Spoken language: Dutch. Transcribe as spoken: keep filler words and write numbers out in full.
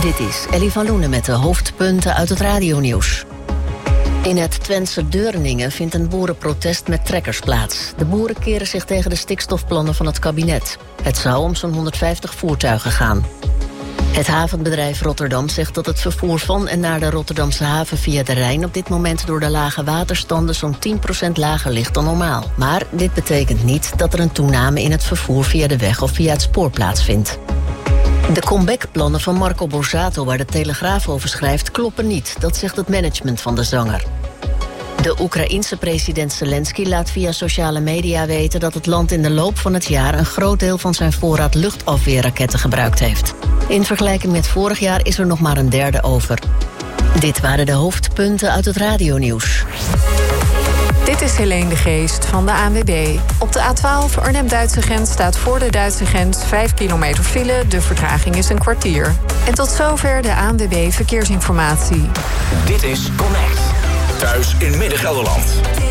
Dit is Ellie van Loenen met de hoofdpunten uit het radionieuws. In het Twentse Deurningen vindt een boerenprotest met trekkers plaats. De boeren keren zich tegen de stikstofplannen van het kabinet. Het zou om zo'n honderdvijftig voertuigen gaan. Het havenbedrijf Rotterdam zegt dat het vervoer van en naar de Rotterdamse haven via de Rijn op dit moment door de lage waterstanden zo'n tien procent lager ligt dan normaal. Maar dit betekent niet dat er een toename in het vervoer via de weg of via het spoor plaatsvindt. De comebackplannen van Marco Borsato, waar de Telegraaf over schrijft, kloppen niet. Dat zegt het management van de zanger. De Oekraïense president Zelensky laat via sociale media weten dat het land in de loop van het jaar een groot deel van zijn voorraad luchtafweerraketten gebruikt heeft. In vergelijking met vorig jaar is er nog maar een derde over. Dit waren de hoofdpunten uit het radionieuws. Dit is Helene de Geest van de A N W B. Op de A twaalf Arnhem-Duitse grens staat voor de Duitse grens vijf kilometer file. De vertraging is een kwartier. En tot zover de A N W B Verkeersinformatie. Dit is Connect. Thuis in Midden-Gelderland.